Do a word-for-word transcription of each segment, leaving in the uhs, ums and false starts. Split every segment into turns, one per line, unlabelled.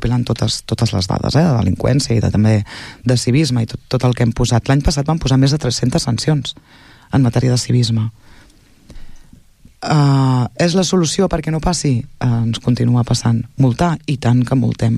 recopilant totes, totes les dades, eh, de delinqüència i de, també de civisme i tot, tot el que hem posat. L'any passat vam posar més de tres-centes sancions en matèria de civisme. Uh, és la solució perquè no passi? Uh, ens continua passant. Multar? I tant que multem.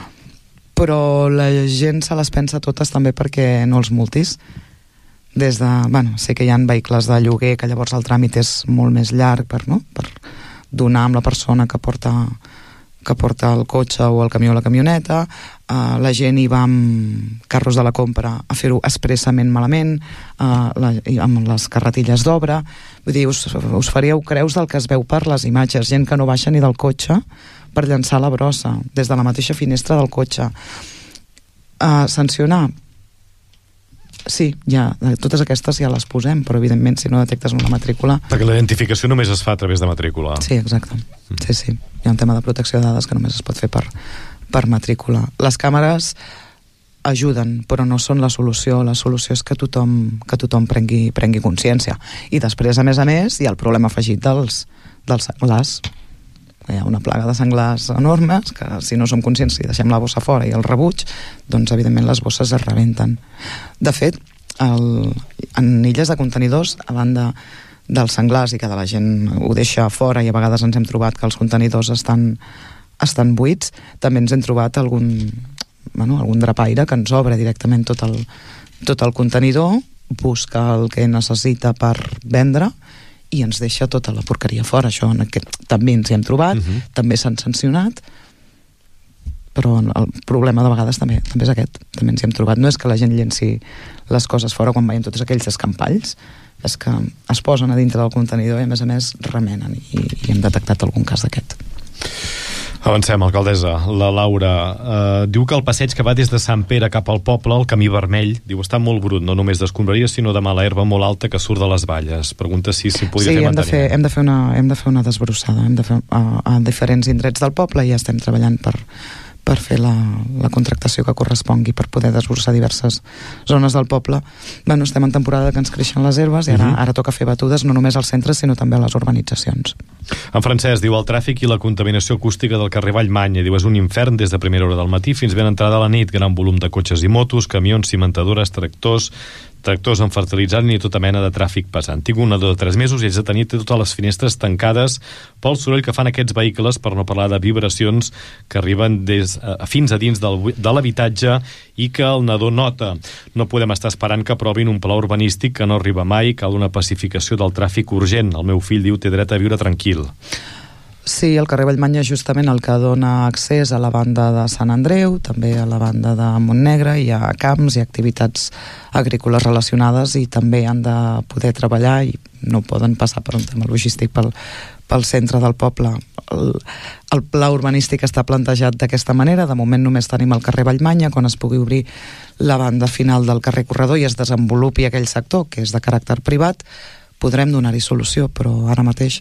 Però la gent se les pensa totes també perquè no els multis. Des de, bueno, sé que hi ha vehicles de lloguer que llavors el tràmit és molt més llarg per, no? per donar amb la persona que porta, que porta el cotxe o el camió o la camioneta. Uh, la gent hi va amb carros de la compra a fer-ho expressament malament, uh, la, amb les carretilles d'obra. Vull dir, us, us faríeu creus del que es veu per les imatges, gent que no baixa ni del cotxe per llançar la brossa des de la mateixa finestra del cotxe. Uh, sancionar? Sí, ja, totes aquestes ja les posem, però evidentment si no detectes una matrícula...
Perquè la identificació només es fa a través de matrícula.
Sí, exacte. Mm. Sí, sí. Hi ha un tema de protecció de dades que només es pot fer per, per matrícula. Les càmeres ajuden, però no són la solució. La solució és que tothom, que tothom prengui, prengui consciència. I després, a més a més, hi ha el problema afegit dels, dels senglars. Hi ha una plaga de senglars enormes que si no som conscients i deixem la bossa fora i el rebuig, doncs evidentment les bosses es rebenten. De fet, el, en illes de contenidors, a banda dels senglars i que de la gent ho deixa fora i a vegades ens hem trobat que els contenidors estan, estan buits, també ens hem trobat algun, bueno, algun drapaire que ens obre directament tot el, tot el contenidor, busca el que necessita per vendre i ens deixa tota la porqueria fora. Això en aquest, també ens hi hem trobat, uh-huh. també s'han sancionat, però el problema de vegades també, també és aquest, també ens hi hem trobat. No és que la gent llenci les coses fora quan veiem tots aquells escampalls, és que es posen a dintre del contenidor i a més a més remenen i, i hem detectat algun cas d'aquest.
Avancem, alcaldessa. La Laura eh, diu que el passeig que va des de Sant Pere cap al poble, el camí vermell, diu, està molt brut, no només d'escombraries, sinó de mala herba molt alta que surt de les valles. Pregunta si s'hi podria
sí,
fer
manteniment. Sí, hem, hem de fer una, hem de fer una desbrossada, hem de fer a, a diferents indrets del poble i ja estem treballant per, per fer la, la contractació que correspongui per poder desbrossar diverses zones del poble. Bueno, estem en temporada que ens creixen les herbes i ara, uh-huh. ara toca fer batudes no només al centre sinó també a les urbanitzacions.
En Francesc diu, el tràfic i la contaminació acústica del carrer Vallmanya, diu, és un infern des de primera hora del matí fins ben entrada a la nit, gran volum de cotxes i motos, camions, cimentadores, tractors, tractors amb fertilitzant i tota mena de tràfic pesant. Tinc una de tres mesos i haig de tenir totes les finestres tancades pel soroll que fan aquests vehicles, per no parlar de vibracions que arriben des, uh, fins a dins del, de l'habitatge i que el nadó nota. No podem estar esperant que aprovin un pla urbanístic que no arriba mai, cal una pacificació del tràfic urgent. El meu fill diu té dret a viure tranquil.
Sí, el carrer Vallmanya és justament el que dona accés a la banda de Sant Andreu, també a la banda de Montnegre, hi ha camps i activitats agrícoles relacionades i també han de poder treballar i no poden passar per un tema logístic pel, pel centre del poble. El, el pla urbanístic està plantejat d'aquesta manera, de moment només tenim el carrer Vallmanya, quan es pugui obrir la banda final del carrer Corredor i es desenvolupi aquell sector que és de caràcter privat, podrem donar-hi solució, però ara mateix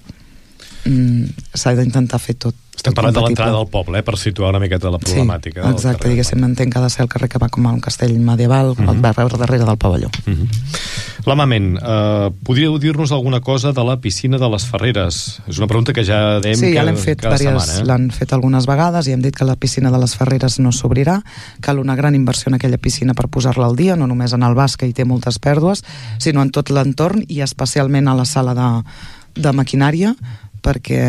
Mm, s'ha d'intentar fer tot.
Estem parlant de l'entrada del poble, eh, per situar una miqueta la problemàtica.
Sí, exacte, diguéssim, entenc que ha de ser el carrer que va com a un castell medieval, uh-huh. al veure darrere del pavelló.
Uh-huh. L'amament, eh, podríeu dir-nos alguna cosa de la piscina de les Ferreres? És una pregunta que ja dèiem
sí, ja
cada,
l'hem fet
cada
diverses,
setmana. Eh?
L'han fet algunes vegades i hem dit que la piscina de les Ferreres no s'obrirà, cal una gran inversió en aquella piscina per posar-la al dia, no només en el bas, que hi té moltes pèrdues, sinó en tot l'entorn i especialment a la sala de, de maquinària, perquè,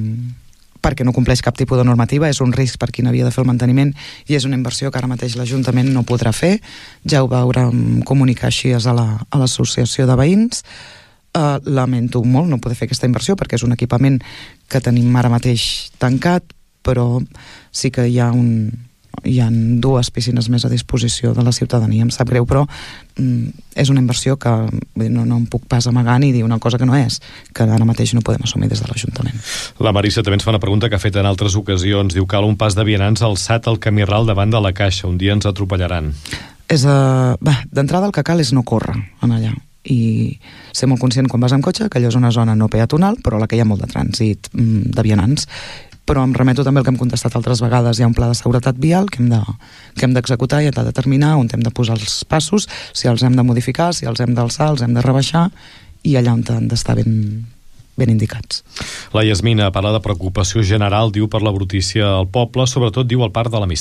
perquè no compleix cap tipus de normativa, és un risc per qui n'havia de fer el manteniment i és una inversió que ara mateix l'Ajuntament no podrà fer, ja ho veurem comunicar així a l'associació de veïns. Uh, lamento molt no poder fer aquesta inversió perquè és un equipament que tenim ara mateix tancat, però sí que hi ha un hi ha dues piscines més a disposició de la ciutadania, em sap greu, però mm, és una inversió que no, no em puc pas amagar ni dir una cosa que no és, que ara mateix no podem assumir des de l'Ajuntament.
La Marissa també ens fa una pregunta que ha fet en altres ocasions, diu, cal un pas de vianants alçat al camí ral davant de la Caixa, un dia ens atropellaran.
És, uh, bé, d'entrada el que cal és no córrer en allà i ser molt conscient quan vas amb cotxe que allò és una zona no peatonal però a la que hi ha molt de trànsit mm, de vianants, però em remeto també al que hem contestat altres vegades, hi ha un pla de seguretat vial que hem de, que hem d'executar i hem de determinar on hem de posar els passos, si els hem de modificar, si els hem d'alçar, els hem de rebaixar i allà on han d'estar ben, ben indicats.
La Yasmina parla de preocupació general, diu, per la brutícia al poble, sobretot diu al Parc de l'Amistat.